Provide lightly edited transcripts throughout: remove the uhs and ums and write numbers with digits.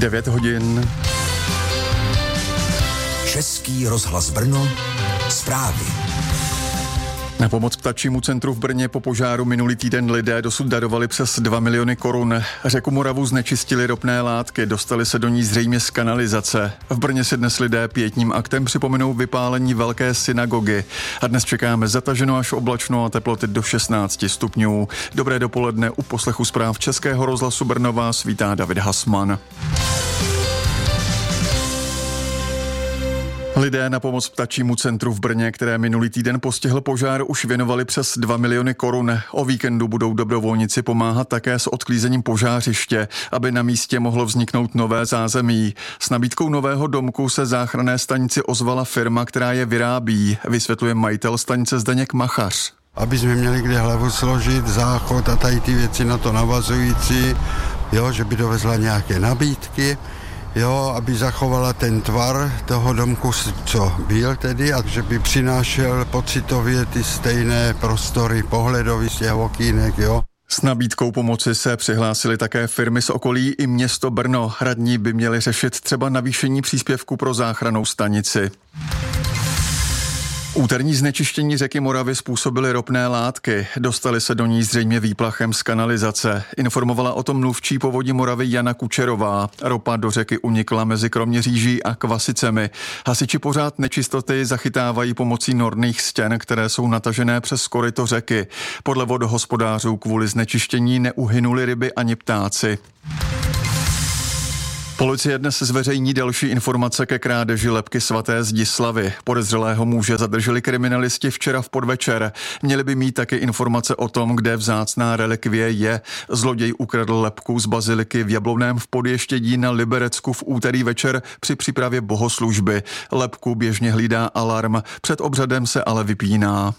9 hodin. Český rozhlas Brno, zprávy. Na pomoc Ptačímu centru v Brně po požáru minulý týden lidé dosud darovali přes 2 miliony korun. Řeku Moravu znečistily ropné látky, dostali se do ní zřejmě z kanalizace. V Brně si dnes lidé pietním aktem připomenou vypálení velké synagogy. A dnes čekáme zataženo až oblačno a teploty do 16 stupňů. Dobré dopoledne, u poslechu zpráv Českého rozhlasu Brno vás vítá David Hasman. Lidé na pomoc Ptačímu centru v Brně, které minulý týden postihl požár, už věnovali přes 2 miliony korun. O víkendu budou dobrovolníci pomáhat také s odklízením požářiště, aby na místě mohlo vzniknout nové zázemí. S nabídkou nového domku se záchranné stanici ozvala firma, která je vyrábí, vysvětluje majitel stanice Zdeněk Machař. Aby jsme měli kde hlavu složit, záchod a tady ty věci na to navazující, že by dovezla nějaké nabídky. Aby zachovala ten tvar toho domku, co byl tedy, a že by přinášel pocitově ty stejné prostory pohledový z těch okýnek, S nabídkou pomoci se přihlásily také firmy z okolí i město Brno. Radní by měli řešit třeba navýšení příspěvku pro záchrannou stanici. Úterní znečištění řeky Moravy způsobily ropné látky. Dostaly se do ní zřejmě výplachem z kanalizace. Informovala o tom mluvčí Povodí Moravy Jana Kučerová. Ropa do řeky unikla mezi Kroměříží a Kvasicemi. Hasiči pořád nečistoty zachytávají pomocí norných stěn, které jsou natažené přes koryto řeky. Podle vodohospodářů kvůli znečištění neuhynuly ryby ani ptáci. Policie dnes zveřejní další informace ke krádeži lebky svaté Zdislavy. Podezřelého muže zadrželi kriminalisti včera v podvečer. Měli by mít taky informace o tom, kde vzácná relikvie je. Zloděj ukradl lebku z baziliky v Jablouném v Podještědí na Liberecku v úterý večer při přípravě bohoslužby. Lebku běžně hlídá alarm, před obřadem se ale vypíná.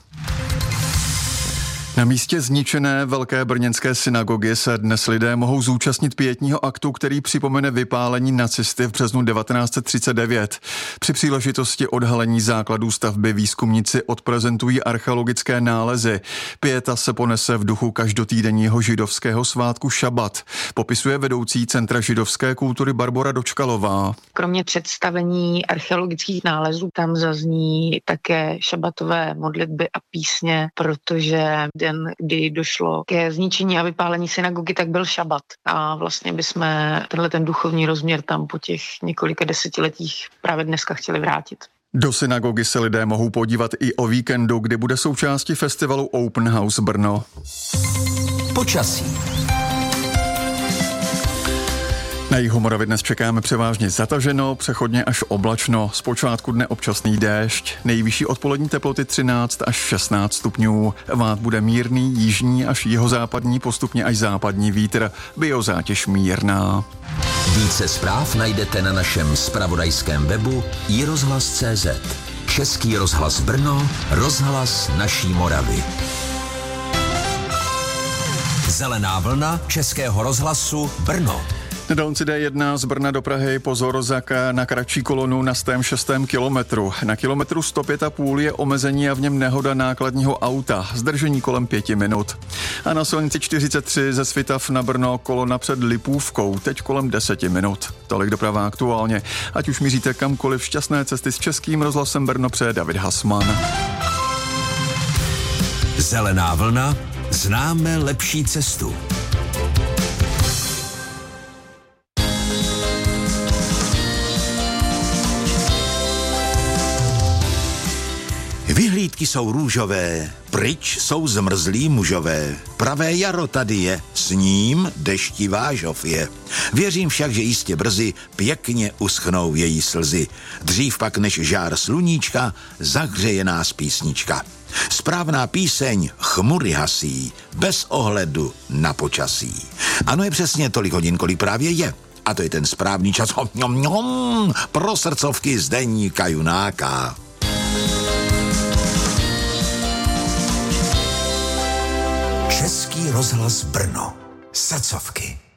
Na místě zničené velké brněnské synagogy se dnes lidé mohou zúčastnit pietního aktu, který připomene vypálení nacisty v březnu 1939. Při příležitosti odhalení základů stavby výzkumníci odprezentují archeologické nálezy. Pieta se ponese v duchu každotýdenního židovského svátku šabat, popisuje vedoucí Centra židovské kultury Barbora Dočkalová. Kromě představení archeologických nálezů tam zazní také šabatové modlitby a písně, protože den, kdy došlo ke zničení a vypálení synagogy, tak byl šabat. A vlastně bychom ten duchovní rozměr tam po těch několika desetiletích právě dneska chtěli vrátit. Do synagogy se lidé mohou podívat i o víkendu, kdy bude součástí festivalu Open House Brno. Počasí. Na jihu Moravy dnes čekáme převážně zataženo, přechodně až oblačno, zpočátku dne občasný déšť, nejvyšší odpolední teploty 13 až 16 stupňů, vát bude mírný, jižní až jihozápadní, postupně až západní vítr, biozátěž mírná. Více zpráv najdete na našem zpravodajském webu iRozhlas.cz. Český rozhlas Brno, rozhlas naší Moravy. Zelená vlna Českého rozhlasu Brno. Na dálnici D1 z Brna do Prahy pozor na kratší kolonu na 106. kilometru. Na kilometru 105,5 je omezení a v něm nehoda nákladního auta. Zdržení kolem 5 minut. A na silnici 43 ze Svitav na Brno kolona před Lipůvkou, teď kolem 10 minut. Tolik doprava aktuálně. Ať už míříte kamkoliv, šťastné cesty s Českým rozhlasem Brno přeje David Hasman. Zelená vlna, známe lepší cestu. Vyhlídky jsou růžové, pryč jsou zmrzlí mužové. Pravé jaro tady je, s ním deštivá žov je. Věřím však, že jistě brzy pěkně uschnou její slzy. Dřív pak než žár sluníčka, zahřeje nás písnička. Správná píseň chmury hasí, bez ohledu na počasí. Ano, je přesně tolik hodin, kolik právě je. A to je ten správný čas pro srdcovky z deníka Junáka. Český rozhlas Brno. Srdcovky.